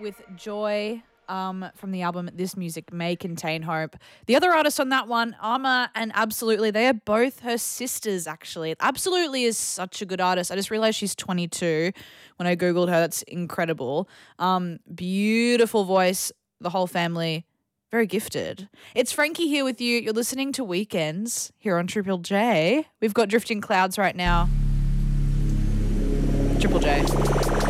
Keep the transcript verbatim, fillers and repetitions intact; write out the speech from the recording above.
with Joy um, from the album This Music May Contain Hope. The other artist on that one, Arma and Absolutely, they are both her sisters, actually. Absolutely is such a good artist. I just realized she's twenty-two when I Googled her. That's incredible. Um, beautiful voice, the whole family. Very gifted. It's Frankie here with you. You're listening to Weekends here on Triple J. We've got Drifting Clouds right now. Triple J.